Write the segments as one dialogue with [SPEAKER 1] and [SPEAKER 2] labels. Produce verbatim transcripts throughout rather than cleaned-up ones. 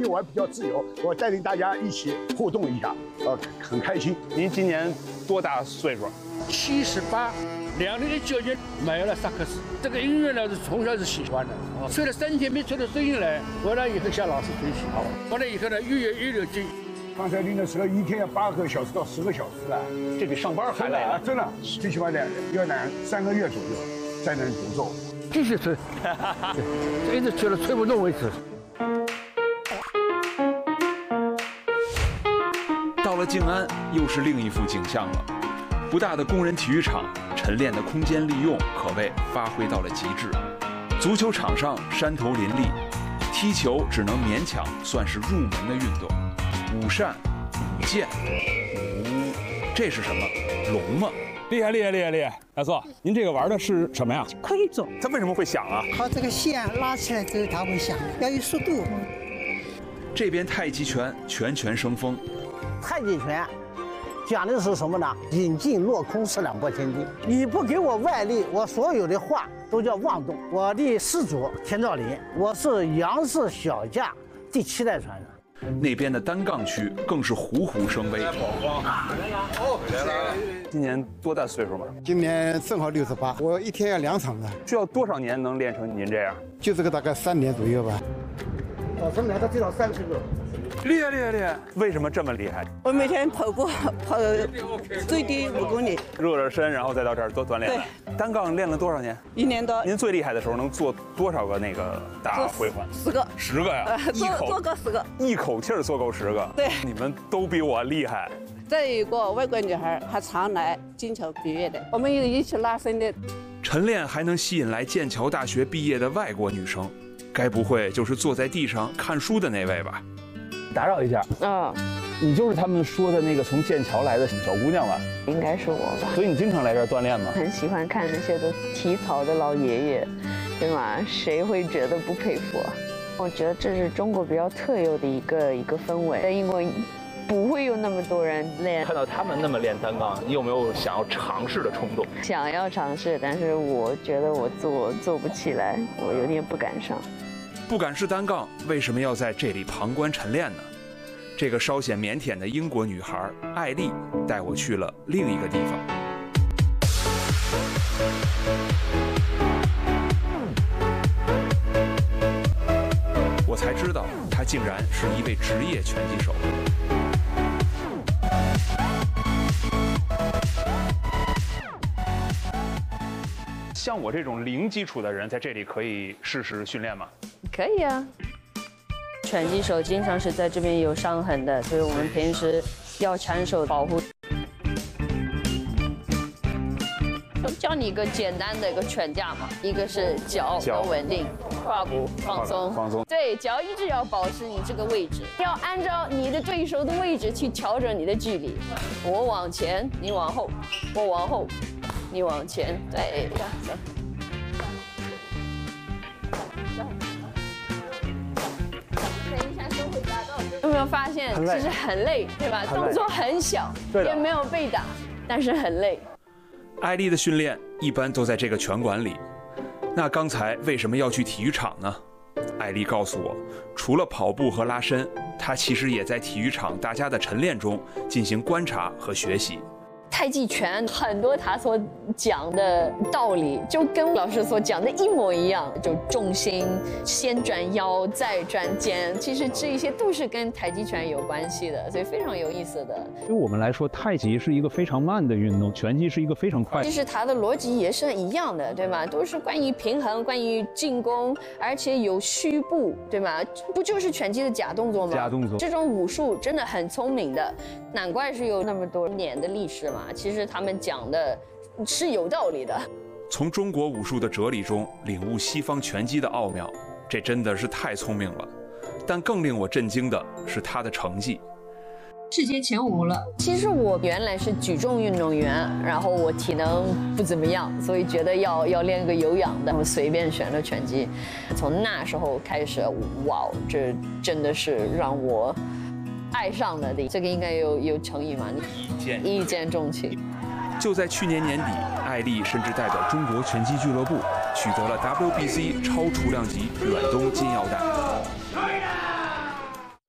[SPEAKER 1] 为我还比较自由，我带领大家一起互动一下，呃，很开心。
[SPEAKER 2] 您今年多大岁数？
[SPEAKER 3] 七十八。两零零九年买了萨克斯，这个音乐呢是从小是喜欢的，啊，吹了三天没吹出声音来，回来以后向老师学习，好，回来以后呢越演越有劲。
[SPEAKER 1] 刚才练的时候一天要八个小时到十个小时了，
[SPEAKER 2] 这比上班还累
[SPEAKER 1] 啊！真的，最起码两要两三个月左右才能独奏。
[SPEAKER 3] 继续吹，一直吹到吹不动为止。
[SPEAKER 4] 到了静安，又是另一幅景象了。不大的工人体育场，晨练的空间利用可谓发挥到了极致。足球场上山头林立，踢球只能勉强算是入门的运动。舞扇、舞剑、舞，这是什么？龙吗？
[SPEAKER 2] 厉害厉害厉害厉害！大叔，您这个玩的是什么呀？
[SPEAKER 5] 昆虫。
[SPEAKER 2] 它为什么会响啊？
[SPEAKER 5] 靠这个线拉起来之后它会响，要有速度。
[SPEAKER 4] 这边太极拳拳拳生风。
[SPEAKER 6] 太极拳讲的是什么呢？引劲落空是两拨千斤。你不给我外力，我所有的话都叫妄动。我的始祖田兆林，我是杨氏小架第七代传人。
[SPEAKER 4] 那边的单杠区更是虎虎生威。
[SPEAKER 2] 哦，来了！今年多大岁数嘛？
[SPEAKER 7] 今年正好六十八，我一天要两场的。
[SPEAKER 2] 需要多少年能练成您这样？
[SPEAKER 7] 就这个大概三年左右吧。
[SPEAKER 6] 早晨来的最少三十个。
[SPEAKER 2] 厉害厉害厉害！为什么这么厉害？
[SPEAKER 8] 我每天跑步跑最低五公里，
[SPEAKER 2] 热热身，然后再到这儿多锻炼。对，单杠练了多少年？
[SPEAKER 8] 一年多。
[SPEAKER 2] 您最厉害的时候能做多少个那个大回环？
[SPEAKER 8] 十个。
[SPEAKER 2] 十个呀！
[SPEAKER 8] 呃、做做够十个。
[SPEAKER 2] 一口气儿做够十个。
[SPEAKER 8] 对，
[SPEAKER 2] 你们都比我厉害。
[SPEAKER 8] 再有一个外国女孩，她常来剑桥毕业的，我们有一起拉伸的。
[SPEAKER 4] 晨练还能吸引来剑桥大学毕业的外国女生，该不会就是坐在地上看书的那位吧？
[SPEAKER 2] 打扰一下，
[SPEAKER 8] 啊、
[SPEAKER 2] 嗯，你就是他们说的那个从剑桥来的小姑娘吧？
[SPEAKER 9] 应该是我吧。
[SPEAKER 2] 所以你经常来这儿锻炼吗？
[SPEAKER 9] 很喜欢看那些都体操的老爷爷，对吗？谁会觉得不佩服？我觉得这是中国比较特有的一个一个氛围，在英国不会有那么多人练。
[SPEAKER 2] 看到他们那么练单杠，你有没有想要尝试的冲动？
[SPEAKER 9] 想要尝试，但是我觉得我做做不起来，我有点不敢上。
[SPEAKER 4] 不敢试单杠，为什么要在这里旁观晨练呢？这个稍显腼腆的英国女孩艾丽带我去了另一个地方。我才知道，她竟然是一位职业拳击手。像我这种零基础的人，在这里可以试试训练吗？
[SPEAKER 9] 可以啊。拳击手经常是在这边有伤痕的，所以我们平时要缠手保护。教你一个简单的一个拳架嘛，一个是脚要稳定，胯部放松，
[SPEAKER 2] 放松。
[SPEAKER 9] 对，脚一直要保持你这个位置，要按照你的对手的位置去调整你的距离。我往前，你往后；我往后，你往前。对，这样走。有没有发现，其实很累，对吧？动作很小，也没有被打，但是很累。
[SPEAKER 4] 艾丽的训练一般都在这个拳馆里，那刚才为什么要去体育场呢？艾丽告诉我，除了跑步和拉伸，她其实也在体育场大家的晨练中进行观察和学习。
[SPEAKER 9] 太极拳很多他所讲的道理就跟老师所讲的一模一样，就重心先转腰再转肩，其实这些都是跟太极拳有关系的，所以非常有意思的。
[SPEAKER 10] 对我们来说，太极是一个非常慢的运动，拳击是一个非常快。
[SPEAKER 9] 其实它的逻辑也是一样的，对吧？都是关于平衡，关于进攻，而且有虚步，对吧？不就是拳击的假动作吗？
[SPEAKER 10] 假动作。
[SPEAKER 9] 这种武术真的很聪明的，难怪是有那么多年的历史嘛。其实他们讲的是有道理的。
[SPEAKER 4] 从中国武术的哲理中领悟西方拳击的奥妙，这真的是太聪明了。但更令我震惊的是他的成绩，
[SPEAKER 11] 世界前五了。
[SPEAKER 9] 其实我原来是举重运动员，然后我体能不怎么样，所以觉得要要练个有氧的，我随便选了拳击。从那时候开始，哇，这真的是让我爱上了的。这个应该有有成语嘛？
[SPEAKER 4] 一见
[SPEAKER 9] 一见钟情。
[SPEAKER 4] 就在去年年底，艾丽甚至代表中国拳击俱乐部取得了 W B C 超重量级远东金腰带。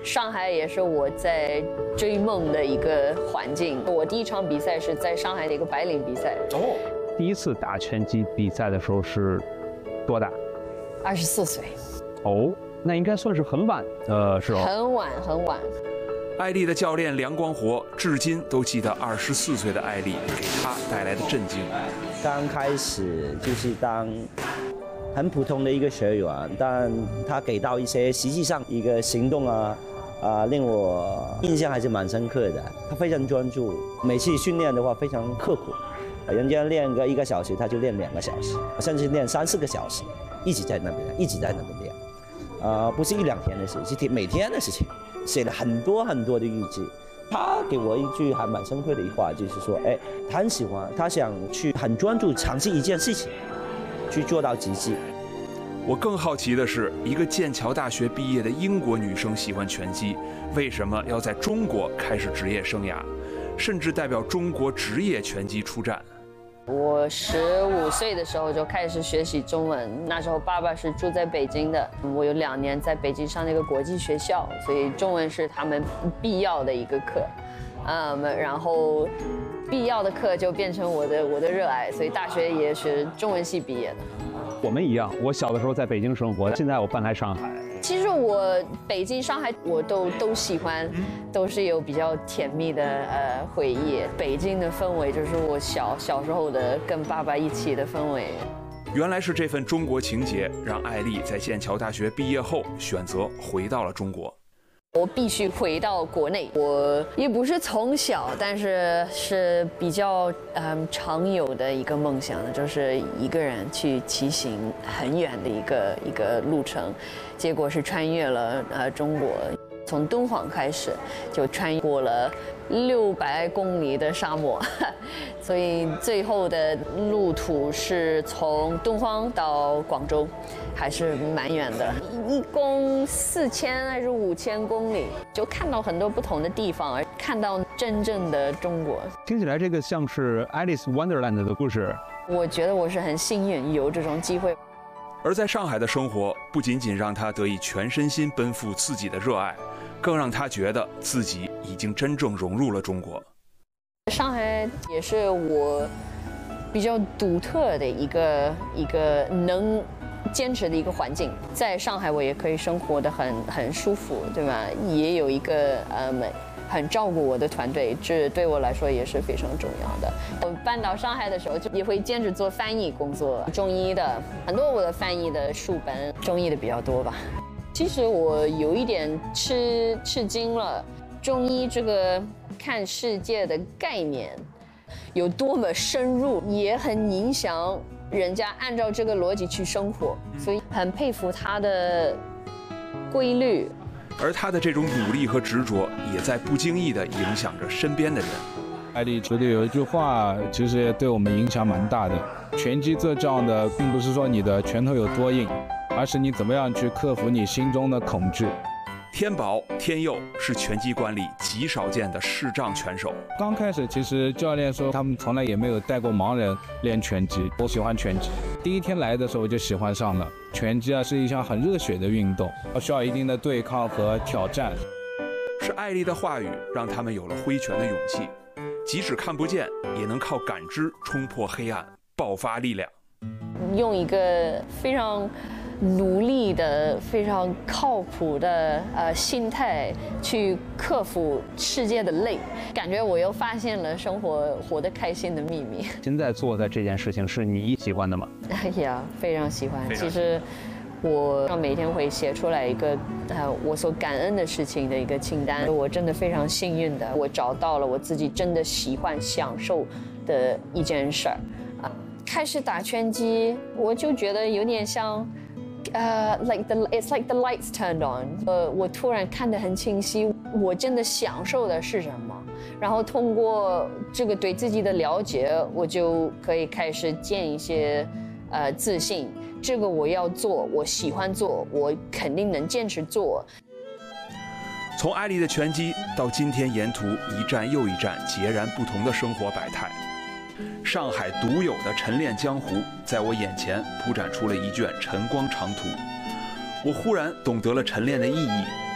[SPEAKER 9] 上海也是我在追梦的一个环境。我第一场比赛是在上海的一个白领比赛。
[SPEAKER 10] 哦，第一次打拳击比赛的时候是多大？
[SPEAKER 9] 二十四岁。
[SPEAKER 10] 哦，那应该算是很晚的时候。
[SPEAKER 9] 很晚很晚。
[SPEAKER 4] 艾丽的教练梁光活至今都记得二十四岁的艾丽给他带来的震惊。
[SPEAKER 12] 刚开始就是当很普通的一个学员，但他给到一些实际上一个行动啊，啊、呃，令我印象还是蛮深刻的。他非常专注，每次训练的话非常刻苦，人家练个一个小时，他就练两个小时，甚至练三四个小时，一直在那边，一直在那边练。啊、呃，不是一两天的事，是每天的事情。写了很多很多的日记，他给我一句还蛮深刻的一话，就是说，哎，他很喜欢，他想去很专注尝试一件事情，去做到极致。
[SPEAKER 4] 我更好奇的是，一个剑桥大学毕业的英国女生喜欢拳击，为什么要在中国开始职业生涯，甚至代表中国职业拳击出战？
[SPEAKER 9] 我十五岁的时候就开始学习中文，那时候爸爸是住在北京的，我有两年在北京上那个国际学校，所以中文是他们必要的一个课，嗯，然后必要的课就变成我的我的热爱，所以大学也是中文系毕业的。
[SPEAKER 10] 我们一样，我小的时候在北京生活，现在我搬来上海。
[SPEAKER 9] 其实我北京、上海我都都喜欢，都是有比较甜蜜的呃回忆。北京的氛围就是我小小时候的跟爸爸一起的氛围。
[SPEAKER 4] 原来是这份中国情结，让艾丽在剑桥大学毕业后选择回到了中国。
[SPEAKER 9] 我必须回到国内。我也不是从小，但是是比较嗯常有的一个梦想，就是一个人去骑行很远的一个一个路程，结果是穿越了呃中国，从敦煌开始就穿过了六百公里的沙漠，所以最后的路途是从敦煌到广州。还是蛮远的，一共四千还是五千公里，就看到很多不同的地方，而看到真正的中国。
[SPEAKER 10] 听起来这个像是 Alice Wonderland 的故事。
[SPEAKER 9] 我觉得我是很幸运有这种机会。
[SPEAKER 4] 而在上海的生活，不仅仅让他得以全身心奔赴自己的热爱，更让他觉得自己已经真正融入了中国。
[SPEAKER 9] 上海也是我比较独特的一个一个能坚持的一个环境，在上海我也可以生活得很很舒服，对吧？也有一个嗯很照顾我的团队，这对我来说也是非常重要的。我搬到上海的时候，就也会兼职做翻译工作，中医的很多我的翻译的书本，中医的比较多吧。其实我有一点吃吃惊了，中医这个看世界的概念有多么深入，也很影响人家按照这个逻辑去生活，所以很佩服他的规律。
[SPEAKER 4] 而他的这种努力和执着，也在不经意地影响着身边的人。
[SPEAKER 13] 艾丽觉得有一句话，其实也对我们影响蛮大的。拳击最重要的，并不是说你的拳头有多硬，而是你怎么样去克服你心中的恐惧。
[SPEAKER 4] 天宝、天佑是拳击馆里极少见的视障拳手。
[SPEAKER 13] 刚开始，其实教练说他们从来也没有带过盲人练拳击。我喜欢拳击，第一天来的时候我就喜欢上了。拳击啊是一项很热血的运动，需要一定的对抗和挑战。
[SPEAKER 4] 是艾丽的话语让他们有了挥拳的勇气，即使看不见，也能靠感知冲破黑暗，爆发力量。
[SPEAKER 9] 用一个非常努力的、非常靠谱的呃心态去克服世界的累，感觉我又发现了生活活得开心的秘密。
[SPEAKER 10] 现在做的这件事情是你喜欢的吗？
[SPEAKER 9] 呀，非常喜欢。其实我每天会写出来一个呃我所感恩的事情的一个清单。我真的非常幸运的，我找到了我自己真的喜欢、享受的一件事儿。啊，开始打拳击，我就觉得有点像。呃、uh, ，like the it's like the lights turned on。呃，我突然看得很清晰，我真的享受的是什么。然后通过这个对自己的了解，我就可以开始建一些呃自信。这个我要做，我喜欢做，我肯定能坚持做。
[SPEAKER 4] 从艾丽的拳击到今天沿途一站又一站截然不同的生活百态。上海独有的晨练江湖，在我眼前铺展出了一卷晨光长图。我忽然懂得了晨练的意义，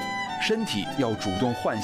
[SPEAKER 4] 身体要主动唤醒。